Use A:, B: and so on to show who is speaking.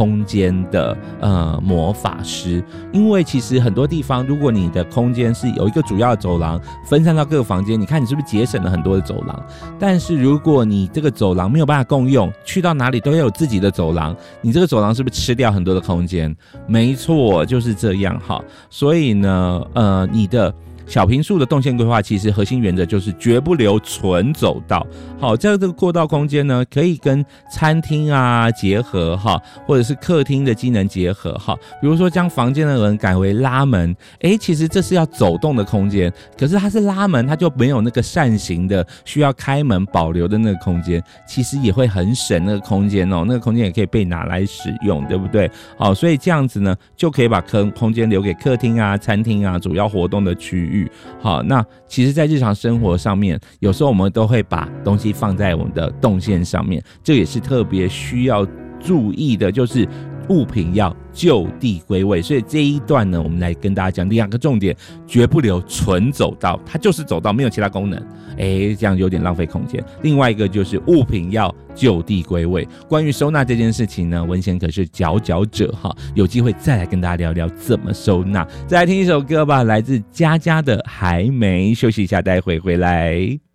A: 空间的魔法师。因为其实很多地方，如果你的空间是有一个主要的走廊分散到各个房间，你看你是不是节省了很多的走廊？但是如果你这个走廊没有办法共用，去到哪里都要有自己的走廊，你这个走廊是不是吃掉很多的空间？没错，就是这样哈。所以呢，你的小坪数的动线规划，其实核心原则就是绝不留纯走道。好，这个过道空间呢，可以跟餐厅啊结合哈，或者是客厅的机能结合哈。比如说将房间的人改为拉门，其实这是要走动的空间，可是它是拉门，它就没有那个扇形的需要开门保留的那个空间，其实也会很省那个空间哦，那个空间也可以被拿来使用，对不对？好，所以这样子呢，就可以把空间留给客厅啊、餐厅啊主要活动的区域。好，那其实在日常生活上面，有时候我们都会把东西放在我们的动线上面，这也是特别需要注意的，就是物品要就地归位。所以这一段呢，我们来跟大家讲2个重点：绝不留纯走道，它就是走道，没有其他功能，这样有点浪费空间。另外一个就是物品要就地归位。关于收纳这件事情呢，文贤可是佼佼者哈，有机会再来跟大家聊聊怎么收纳。再来听一首歌吧，来自佳佳的《还没》。休息一下，待会回来。